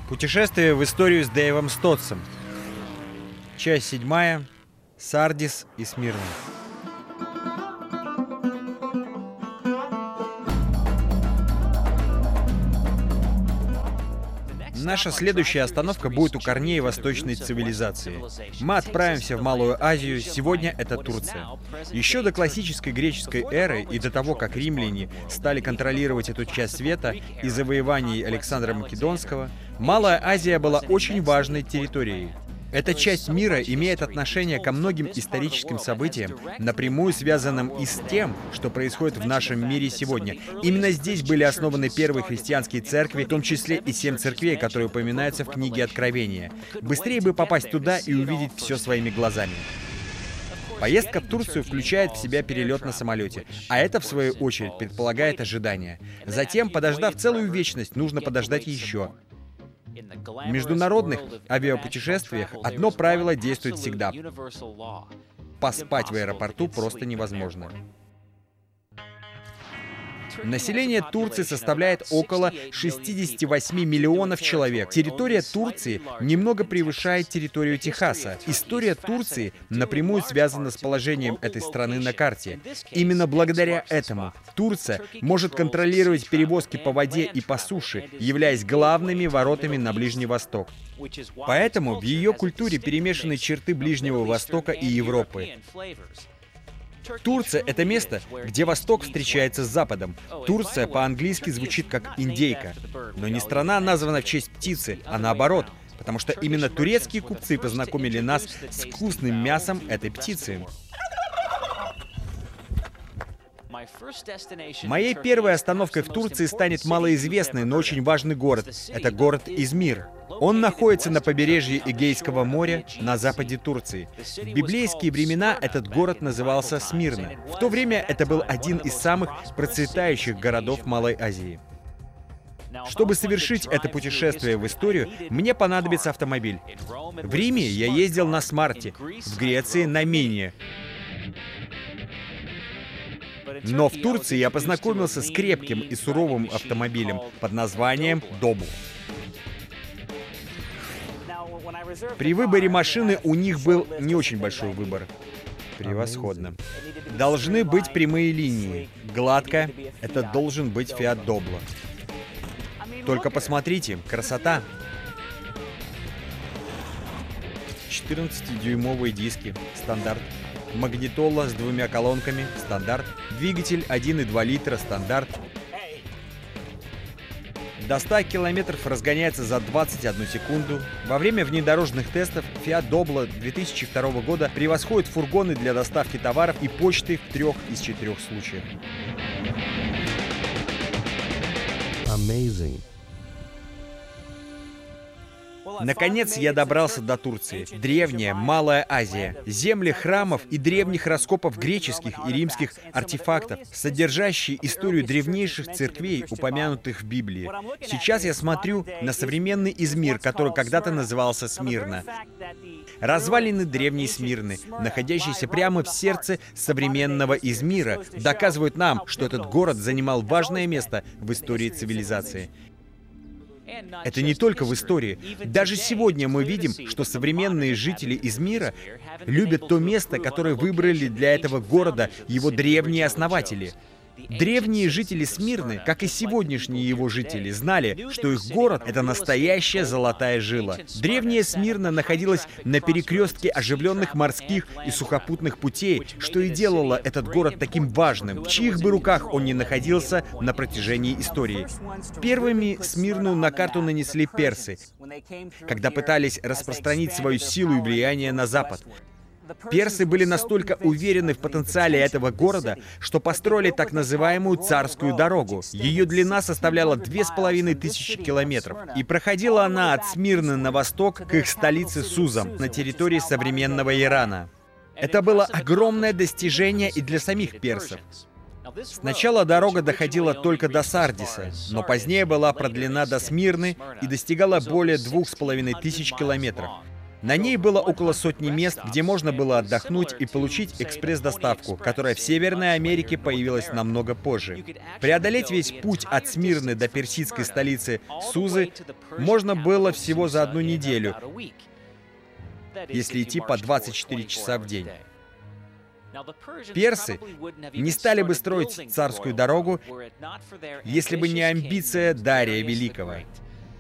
Путешествие в историю с Дэйвом Стотсом. Часть 7. Сардис и Смирна. Наша следующая остановка будет у корней восточной цивилизации. Мы отправимся в Малую Азию, сегодня это Турция. Еще до классической греческой эры и до того, как римляне стали контролировать эту часть света и завоеваний Александра Македонского, Малая Азия была очень важной территорией. Эта часть мира имеет отношение ко многим историческим событиям, напрямую связанным и с тем, что происходит в нашем мире сегодня. Именно здесь были основаны первые христианские церкви, в том числе и 7 церквей, которые упоминаются в книге Откровения. Быстрее бы попасть туда и увидеть все своими глазами. Поездка в Турцию включает в себя перелет на самолете, а это, в свою очередь, предполагает ожидание. Затем, подождав целую вечность, нужно подождать еще. В международных авиапутешествиях одно правило действует всегда. Поспать в аэропорту просто невозможно. Население Турции составляет около 68 миллионов человек. Территория Турции немного превышает территорию Техаса. История Турции напрямую связана с положением этой страны на карте. Именно благодаря этому Турция может контролировать перевозки по воде и по суше, являясь главными воротами на Ближний Восток. Поэтому в ее культуре перемешаны черты Ближнего Востока и Европы. Турция — это место, где Восток встречается с Западом. Турция по-английски звучит как «индейка». Но не страна названа в честь птицы, а наоборот, потому что именно турецкие купцы познакомили нас с вкусным мясом этой птицы. Моей первой остановкой в Турции станет малоизвестный, но очень важный город. Это город Измир. Он находится на побережье Эгейского моря на западе Турции. В библейские времена этот город назывался Смирна. В то время это был один из самых процветающих городов Малой Азии. Чтобы совершить это путешествие в историю, мне понадобится автомобиль. В Риме я ездил на Смарте, в Греции на Мине. Но в Турции я познакомился с крепким и суровым автомобилем под названием Добу. При выборе машины у них был не очень большой выбор. Превосходно. Должны быть прямые линии. Гладко. Это должен быть Fiat Doblo. Только посмотрите, красота. 14-дюймовые диски. Стандарт. Магнитола с 2 колонками. Стандарт. Двигатель 1,2 литра. Стандарт. До 100 километров разгоняется за 21 секунду. Во время внедорожных тестов Fiat Doblo 2002 года превосходит фургоны для доставки товаров и почты в 3 из 4 случаях. Amazing. Наконец я добрался до Турции. Древняя Малая Азия. Земли храмов и древних раскопов греческих и римских артефактов, содержащие историю древнейших церквей, упомянутых в Библии. Сейчас я смотрю на современный Измир, который когда-то назывался Смирна. Развалины древней Смирны, находящиеся прямо в сердце современного Измира, доказывают нам, что этот город занимал важное место в истории цивилизации. Это не только в истории. Даже сегодня мы видим, что современные жители Измира любят то место, которое выбрали для этого города его древние основатели. Древние жители Смирны, как и сегодняшние его жители, знали, что их город — это настоящая золотая жила. Древняя Смирна находилась на перекрестке оживленных морских и сухопутных путей, что и делало этот город таким важным, в чьих бы руках он ни находился на протяжении истории. Первыми Смирну на карту нанесли персы, когда пытались распространить свою силу и влияние на Запад. Персы были настолько уверены в потенциале этого города, что построили так называемую Царскую дорогу. Ее длина составляла 2500 километров, и проходила она от Смирны на восток к их столице Сузам, на территории современного Ирана. Это было огромное достижение и для самих персов. Сначала дорога доходила только до Сардиса, но позднее была продлена до Смирны и достигала более 2500 километров. На ней было около сотни мест, где можно было отдохнуть и получить экспресс-доставку, которая в Северной Америке появилась намного позже. Преодолеть весь путь от Смирны до персидской столицы Сузы можно было всего за 1 неделю, если идти по 24 часа в день. Персы не стали бы строить царскую дорогу, если бы не амбиция Дария Великого.